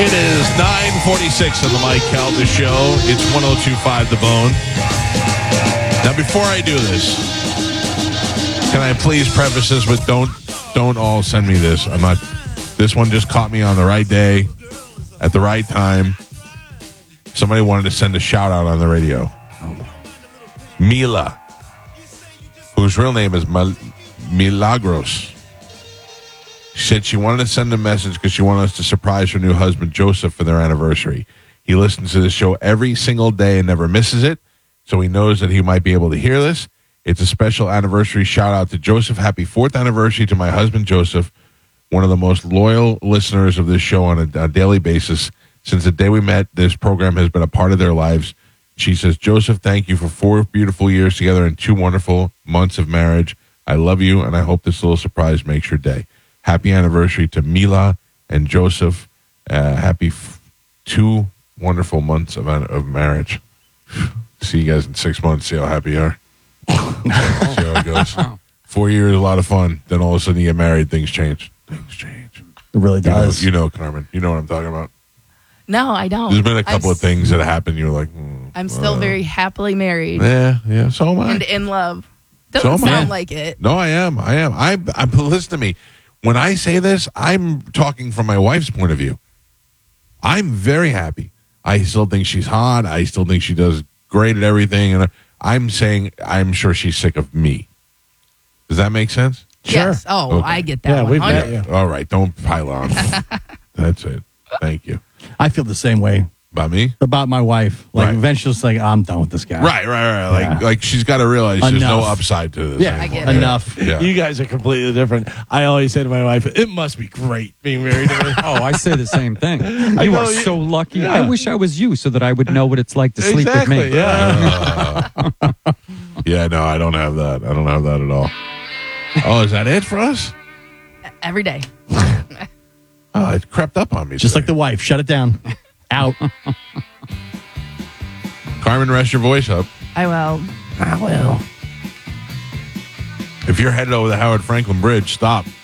It is 9:46 on the Mike Calda Show. It's 102.5 The Bone. Now, before I do this, can I please preface this with don't all send me this. I'm not. This one just caught me on the right day, at the right time. Somebody wanted to send a shout out on the radio. Mila, whose real name is Milagros. She said she wanted to send a message because she wanted us to surprise her new husband, Joseph, for their anniversary. He listens to the show every single day and never misses it, so he knows that he might be able to hear this. It's a special anniversary shout-out to Joseph. Happy 4th anniversary to my husband, Joseph, one of the most loyal listeners of this show on a daily basis. Since the day we met, this program has been a part of their lives. She says, Joseph, thank you for 4 beautiful years together and 2 wonderful months of marriage. I love you, and I hope this little surprise makes your day. Happy anniversary to Mila and Joseph. Happy 2 wonderful months of marriage. See you guys in 6 months. See how happy you are. See how it goes. 4 years, a lot of fun. Then all of a sudden you get married, things change. Things change. It really does. You know, Carmen. You know what I'm talking about. No, I don't. There's been a couple of things that happened. You're like, I'm still very happily married. Yeah. So am I. And in love. Doesn't sound like it. No, I am. I'm listen to me. When I say this, I'm talking from my wife's point of view. I'm very happy. I still think she's hot. I still think she does great at everything. And I'm saying I'm sure she's sick of me. Does that make sense? Yes. Sure. Oh, okay. I get that. Yeah, we've met you. All right. Don't pile on. That's it. Thank you. I feel the same way. About me? About my wife. Like, Right. eventually it's like, I'm done with this guy. Right. Yeah. Like she's got to realize there's no Enough. upside to this. Yeah, I anymore. get it. enough. Yeah. You guys are completely different. I always say to my wife, it must be great being married to me. Oh, I say the same thing. You know, are so lucky. I wish I was you so that I would know what it's like to sleep with Exactly, me. yeah. Yeah, no, I don't have that. I don't have that at all. Oh, is that it for us? Every day. Oh, it crept up on me. Just like today. the wife. Shut it down. Out. Carmen, rest your voice up. I will. I will. If you're headed over the Howard Franklin Bridge, stop.